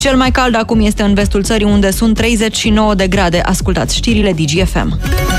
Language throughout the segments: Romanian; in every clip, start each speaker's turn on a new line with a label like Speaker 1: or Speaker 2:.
Speaker 1: Cel mai cald acum este în vestul țării, unde sunt 39 de grade. Ascultați știrile DGFM.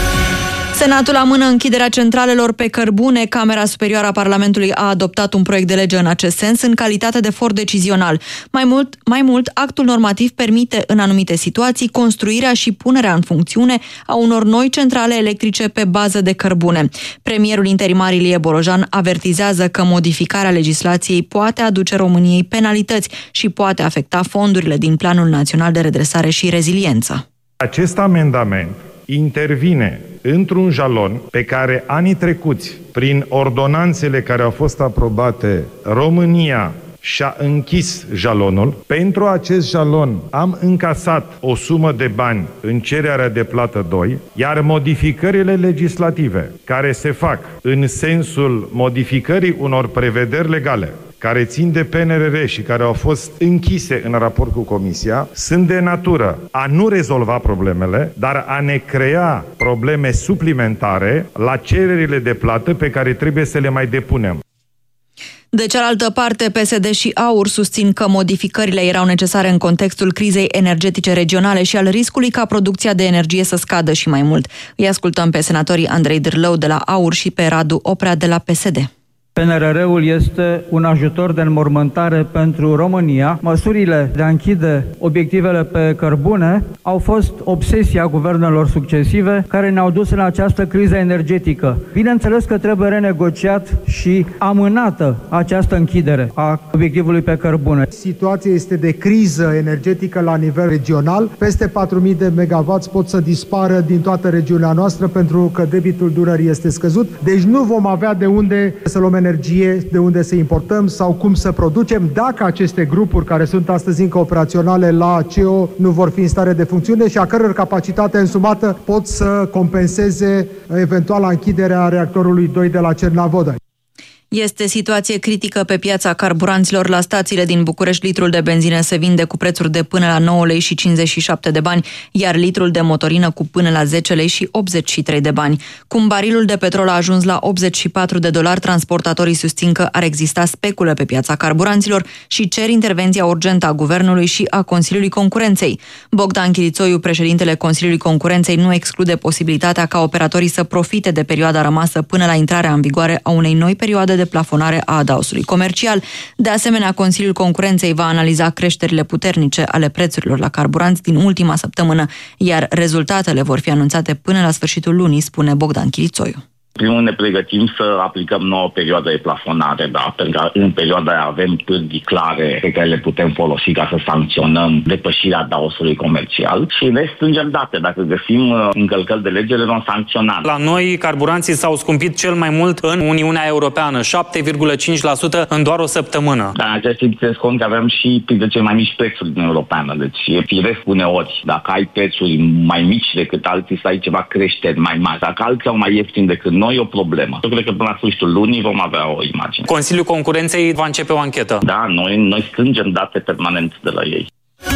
Speaker 1: Senatul amână închiderea centralelor pe cărbune. Camera Superioară a Parlamentului a adoptat un proiect de lege în acest sens în calitate de for decizional. Mai mult, actul normativ permite în anumite situații construirea și punerea în funcțiune a unor noi centrale electrice pe bază de cărbune. Premierul interimar Ilie Bolojan avertizează că modificarea legislației poate aduce României penalități și poate afecta fondurile din Planul Național de Redresare și Reziliență.
Speaker 2: Acest amendament intervine într-un jalon pe care anii trecuți, prin ordonanțele care au fost aprobate, România și-a închis jalonul. Pentru acest jalon am încasat o sumă de bani în cererea de plată 2, iar modificările legislative care se fac în sensul modificării unor prevederi legale care țin de PNRR și care au fost închise în raport cu Comisia, sunt de natură a nu rezolva problemele, dar a ne crea probleme suplimentare la cererile de plată pe care trebuie să le mai depunem.
Speaker 1: De cealaltă parte, PSD și AUR susțin că modificările erau necesare în contextul crizei energetice regionale și al riscului ca producția de energie să scadă și mai mult. Îi ascultăm pe senatorii Andrei Dârlău de la AUR și pe Radu Oprea de la PSD.
Speaker 3: PNRR-ul este un ajutor de înmormântare pentru România. Măsurile de a închide obiectivele pe cărbune au fost obsesia guvernelor succesive care ne-au dus în această criză energetică. Bineînțeles că trebuie renegociat și amânată această închidere a obiectivului pe cărbune.
Speaker 4: Situația este de criză energetică la nivel regional. Peste 4.000 de megawatts pot să dispară din toată regiunea noastră pentru că debitul Dunării este scăzut. Deci nu vom avea de unde să luăm energie, de unde să importăm sau cum să producem, dacă aceste grupuri care sunt astăzi încă operaționale la CEO nu vor fi în stare de funcțiune și a căror capacitate însumată pot să compenseze eventuala închidere a reactorului 2 de la Cernavodă.
Speaker 1: Este situație critică pe piața carburanților. La stațiile din București, litrul de benzină se vinde cu prețuri de până la 9 lei și 57 de bani, iar litrul de motorină cu până la 10 lei și 83 de bani. Cum barilul de petrol a ajuns la $84, transportatorii susțin că ar exista specule pe piața carburanților și cer intervenția urgentă a Guvernului și a Consiliului Concurenței. Bogdan Chirițoiu, președintele Consiliului Concurenței, nu exclude posibilitatea ca operatorii să profite de perioada rămasă până la intrarea în vigoare a unei noi perioade de plafonare a adaosului comercial. De asemenea, Consiliul Concurenței va analiza creșterile puternice ale prețurilor la carburanți din ultima săptămână, iar rezultatele vor fi anunțate până la sfârșitul lunii, spune Bogdan Chirițoiu.
Speaker 5: Primul, ne pregătim să aplicăm nouă perioadă de plafonare, da? Pentru că în perioada aia avem pârghii clare pe care le putem folosi ca să sancționăm depășirea adaosului comercial și ne strângem date. Dacă găsim încălcări de lege, le vom sancționa.
Speaker 6: La noi, carburanții s-au scumpit cel mai mult în Uniunea Europeană, 7,5% în doar o săptămână.
Speaker 5: Dar în acest timp ținesc cont că avem și printre cele mai mici prețuri din Europeană. Deci e firesc uneori. Dacă ai prețuri mai mici decât alții, să ai ceva creșteri mai mari. Dacă alții au mai ieftin decât noi, o problemă. Eu cred că până la sfârșitul lunii vom avea o imagine.
Speaker 6: Consiliul Concurenței va începe o anchetă.
Speaker 5: Da, noi strângem date permanent de la ei.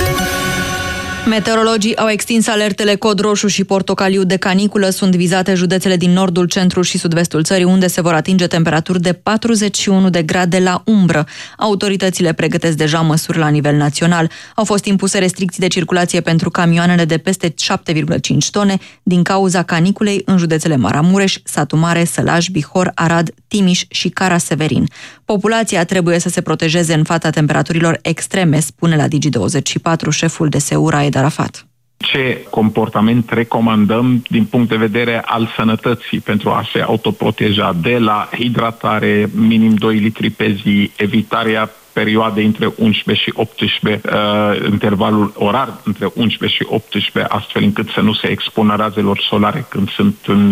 Speaker 1: Meteorologii au extins alertele cod roșu și portocaliu de caniculă. Sunt vizate județele din nordul, centrul și sud-vestul țării, unde se vor atinge temperaturi de 41 de grade la umbră. Autoritățile pregătesc deja măsuri la nivel național. Au fost impuse restricții de circulație pentru camioanele de peste 7,5 tone din cauza caniculei în județele Maramureș, Satu Mare, Sălaj, Bihor, Arad, Timiș și Cara-Severin. Populația trebuie să se protejeze în fața temperaturilor extreme, spune la Digi24 șeful DSU Raed Arafat.
Speaker 7: Ce comportament recomandăm din punct de vedere al sănătății pentru a se autoproteja, de la hidratare, minim 2 litri pe zi, evitarea perioade între 11 și 18, intervalul orar între 11 și 18, astfel încât să nu se expună razelor solare când sunt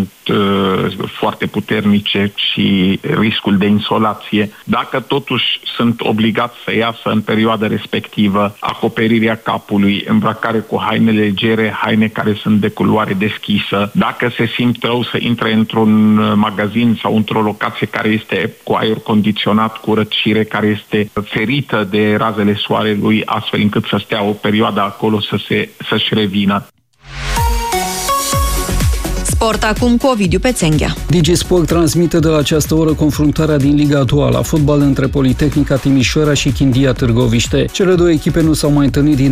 Speaker 7: foarte puternice și riscul de insolație. Dacă totuși sunt obligați să iasă în perioada respectivă, acoperirea capului, îmbrăcare cu haine legere, haine care sunt de culoare deschisă. Dacă se simt rău, să intre într-un magazin sau într-o locație care este cu aer condiționat, cu răcire, care este ferită de razele soarelui, astfel încât să stea o perioadă acolo să-și revină.
Speaker 1: Sport acum cu Ovidiu Pețenghea.
Speaker 8: DigiSport transmite de la această oră confruntarea din Liga a doua la fotbal între Politehnica Timișoara și Chindia Târgoviște. Cele două echipe nu s-au mai întâlnit din